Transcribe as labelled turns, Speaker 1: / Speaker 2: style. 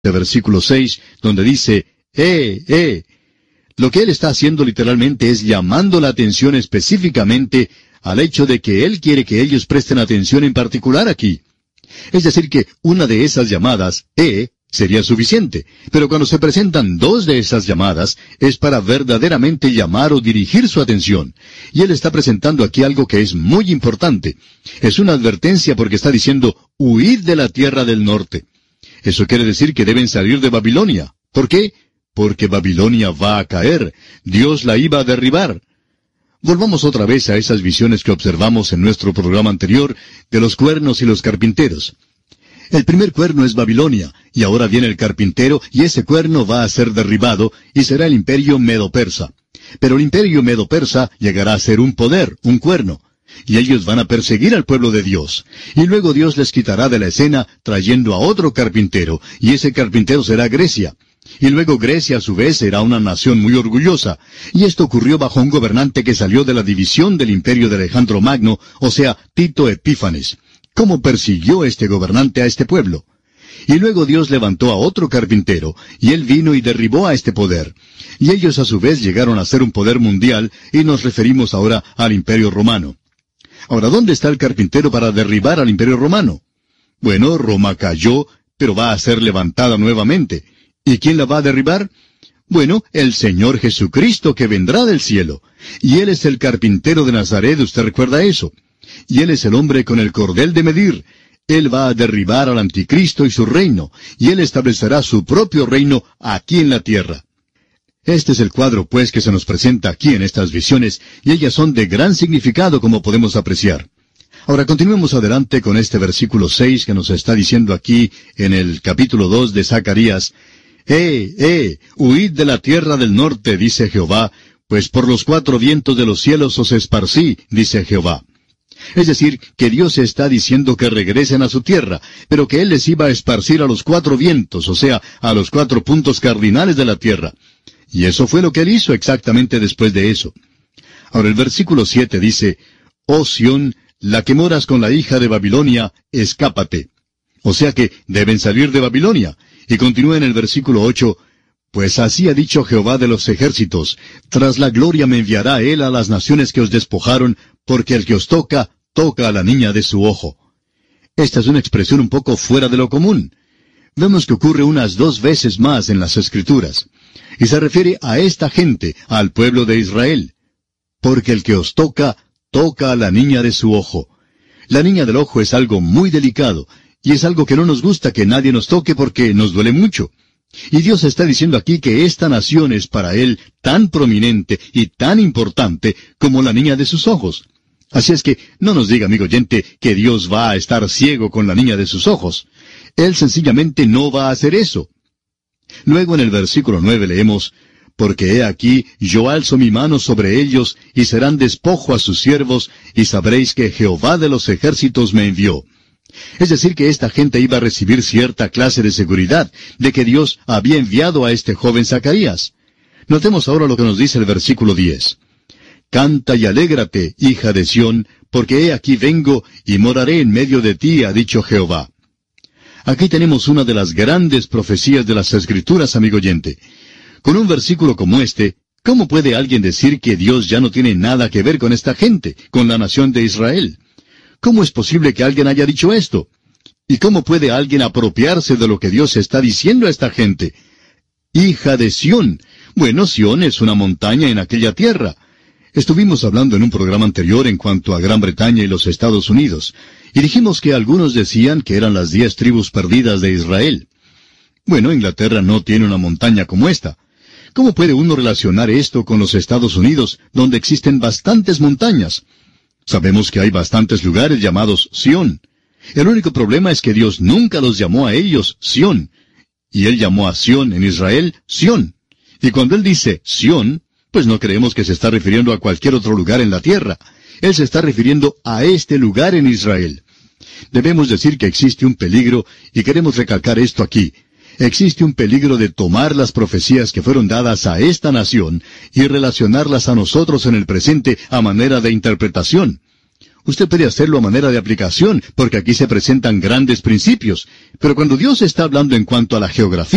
Speaker 1: de versículo 6, donde dice, Lo que él está haciendo literalmente es llamando la atención específicamente al hecho de que él quiere que ellos presten atención en particular aquí. Es decir, que una de esas llamadas, sería suficiente, pero cuando se presentan dos de esas llamadas, es para verdaderamente llamar o dirigir su atención. Y él está presentando aquí algo que es muy importante. Es una advertencia porque está diciendo, huid de la tierra del norte. Eso quiere decir que deben salir de Babilonia. ¿Por qué? Porque Babilonia va a caer. Dios la iba a derribar. Volvamos otra vez a esas visiones que observamos en nuestro programa anterior de los cuernos y los carpinteros. El primer cuerno es Babilonia, y ahora viene el carpintero, y ese cuerno va a ser derribado, y será el imperio medo-persa. Pero el imperio medo-persa llegará a ser un poder, un cuerno, y ellos van a perseguir al pueblo de Dios. Y luego Dios les quitará de la escena, trayendo a otro carpintero, y ese carpintero será Grecia. Y luego Grecia a su vez será una nación muy orgullosa. Y esto ocurrió bajo un gobernante que salió de la división del imperio de Alejandro Magno, o sea, Tito Epífanes. ¿Cómo persiguió este gobernante a este pueblo? Y luego Dios levantó a otro carpintero, y él vino y derribó a este poder. Y ellos a su vez llegaron a ser un poder mundial, y nos referimos ahora al imperio romano. Ahora, ¿dónde está el carpintero para derribar al imperio romano? Bueno, Roma cayó, pero va a ser levantada nuevamente. ¿Y quién la va a derribar? Bueno, el Señor Jesucristo que vendrá del cielo. Y Él es el carpintero de Nazaret, ¿usted recuerda eso? Y Él es el hombre con el cordel de medir. Él va a derribar al anticristo y su reino, y Él establecerá su propio reino aquí en la tierra. Este es el cuadro, pues, que se nos presenta aquí en estas visiones, y ellas son de gran significado, como podemos apreciar. Ahora continuemos adelante con este versículo 6 que nos está diciendo aquí en el capítulo 2 de Zacarías. Huid de la tierra del norte, dice Jehová, pues por los cuatro vientos de los cielos os esparcí, dice Jehová. Es decir, que Dios está diciendo que regresen a su tierra, pero que Él les iba a esparcir a los cuatro vientos, o sea, a los cuatro puntos cardinales de la tierra. Y eso fue lo que Él hizo exactamente después de eso. Ahora el versículo 7 dice, Oh Sión, la que moras con la hija de Babilonia, escápate. O sea que deben salir de Babilonia. Y continúa en el versículo 8, Pues así ha dicho Jehová de los ejércitos, tras la gloria me enviará Él a las naciones que os despojaron, porque el que os toca, toca a la niña de su ojo. Esta es una expresión un poco fuera de lo común. Vemos que ocurre unas 2 veces más en las Escrituras. Y se refiere a esta gente, al pueblo de Israel. Porque el que os toca, toca a la niña de su ojo. La niña del ojo es algo muy delicado, y es algo que no nos gusta que nadie nos toque porque nos duele mucho. Y Dios está diciendo aquí que esta nación es para Él tan prominente y tan importante como la niña de sus ojos. Así es que no nos diga, amigo oyente, que Dios va a estar ciego con la niña de sus ojos. Él sencillamente no va a hacer eso. Luego en el versículo 9 leemos, Porque he aquí, yo alzo mi mano sobre ellos, y serán despojo a sus siervos, y sabréis que Jehová de los ejércitos me envió. Es decir, que esta gente iba a recibir cierta clase de seguridad, de que Dios había enviado a este joven Zacarías. Notemos ahora lo que nos dice el versículo 10. Canta y alégrate, hija de Sión, porque he aquí vengo, y moraré en medio de ti, ha dicho Jehová. Aquí tenemos una de las grandes profecías de las Escrituras, amigo oyente. Con un versículo como este, ¿cómo puede alguien decir que Dios ya no tiene nada que ver con esta gente, con la nación de Israel? ¿Cómo es posible que alguien haya dicho esto? ¿Y cómo puede alguien apropiarse de lo que Dios está diciendo a esta gente? Hija de Sión. Bueno, Sión es una montaña en aquella tierra. Estuvimos hablando en un programa anterior en cuanto a Gran Bretaña y los Estados Unidos, y dijimos que algunos decían que eran las 10 tribus perdidas de Israel. Bueno, Inglaterra no tiene una montaña como esta. ¿Cómo puede uno relacionar esto con los Estados Unidos, donde existen bastantes montañas? Sabemos que hay bastantes lugares llamados Sión. El único problema es que Dios nunca los llamó a ellos Sión. Y Él llamó a Sión en Israel Sión. Y cuando Él dice Sión, pues no creemos que se está refiriendo a cualquier otro lugar en la tierra. Él se está refiriendo a este lugar en Israel. Debemos decir que existe un peligro, y queremos recalcar esto aquí. Existe un peligro de tomar las profecías que fueron dadas a esta nación y relacionarlas a nosotros en el presente a manera de interpretación. Usted puede hacerlo a manera de aplicación, porque aquí se presentan grandes principios, pero cuando Dios está hablando en cuanto a la geografía,